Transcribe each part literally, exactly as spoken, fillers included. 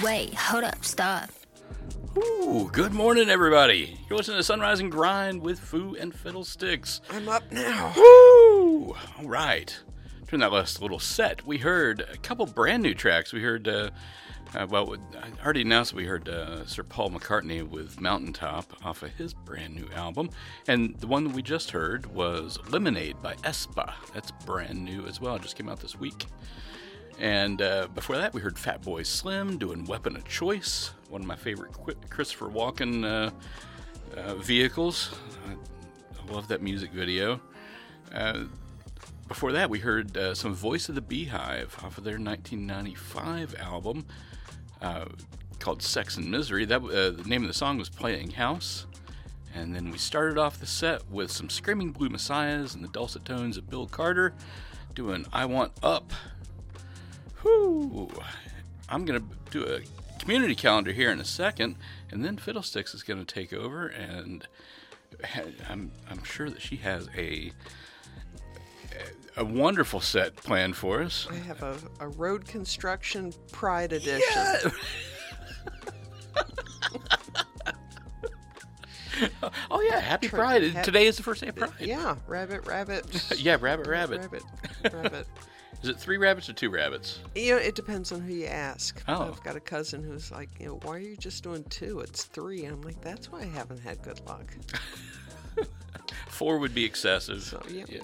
wait, hold up, stop. Ooh, good morning, everybody. You're listening to Sunrise and Grind with Foo and Fiddlesticks. I'm up now. Woo! All right. During that last little set, we heard a couple brand new tracks. We heard, uh, uh, well, I already announced we heard uh, Sir Paul McCartney with Mountaintop off of his brand new album. And the one that we just heard was Lemonade by aespa. That's brand new as well. It just came out this week. And uh, before that, we heard Fatboy Slim doing Weapon of Choice, one of my favorite Christopher Walken uh, uh, vehicles. I, I love that music video. Uh, before that, we heard uh, some Voice of the Beehive off of their nineteen ninety-five album uh, called Sex and Misery. That uh, the name of the song was Playing House. And then we started off the set with some Screaming Blue Messiahs and the dulcet tones of Bill Carter doing I Want Up. Whew. I'm going to do a community calendar here in a second, and then Fiddlesticks is going to take over, and I'm I'm sure that she has a a wonderful set planned for us. I have a, a road construction Pride edition. Yeah. Oh yeah, happy Pride. Ha- Today is the first day of Pride. Yeah, rabbit, rabbit. Yeah, rabbit, rabbit. Rabbit, rabbit. Is it three rabbits or two rabbits? You know, it depends on who you ask. Oh. I've got a cousin who's like, you know, why are you just doing two? It's three. And I'm like, that's why I haven't had good luck. Four would be excessive. So, yeah. yeah.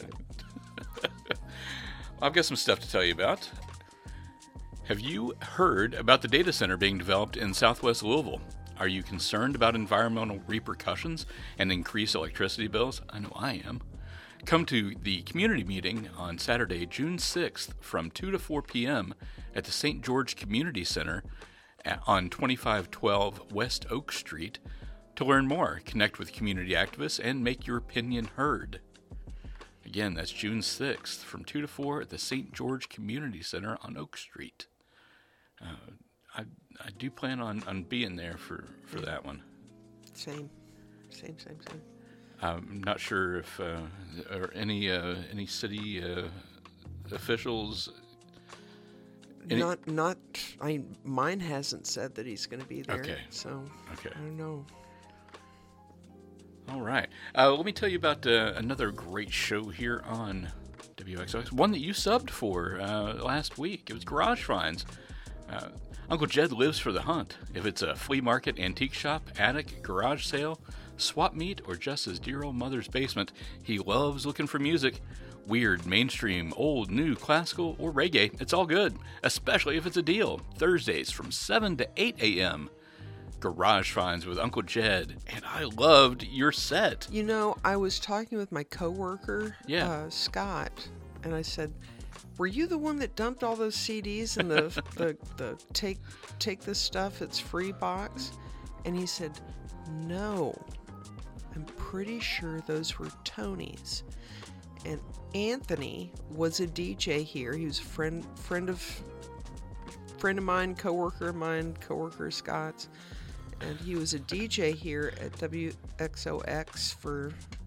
I've got some stuff to tell you about. Have you heard about the data center being developed in southwest Louisville? Are you concerned about environmental repercussions and increased electricity bills? I know I am. Come to the community meeting on Saturday, June sixth from two to four p.m. at the Saint George Community Center on twenty-five twelve West Oak Street to learn more, connect with community activists, and make your opinion heard. Again, that's June sixth from two to four at the Saint George Community Center on Oak Street. Uh, I I do plan on, on being there for, for that one. Same. Same, same, same. I'm not sure if uh, or any uh, any city uh, officials. Any... Not, not. I mine hasn't said that he's going to be there. Okay. So. Okay. I don't know. All right. Uh, let me tell you about uh, another great show here on W X O X. One that you subbed for uh, last week. It was Garage Finds. Uh, Uncle Jed lives for the hunt. If it's a flea market, antique shop, attic, garage sale, swap meet, or just his dear old mother's basement, he loves looking for music. Weird, mainstream, old, new, classical, or reggae, it's all good, especially if it's a deal. Thursdays from seven to eight a.m. Garage Finds with Uncle Jed, and I loved your set. You know, I was talking with my coworker, Yeah. uh, Scott, and I said, were you the one that dumped all those C Ds in the, the, the take, take this stuff, it's free box? And he said, no. I'm pretty sure those were Tony's. And Anthony was a D J here. He was a friend friend of friend of mine, coworker of mine, coworker of Scott's. And he was a D J here at W X O X for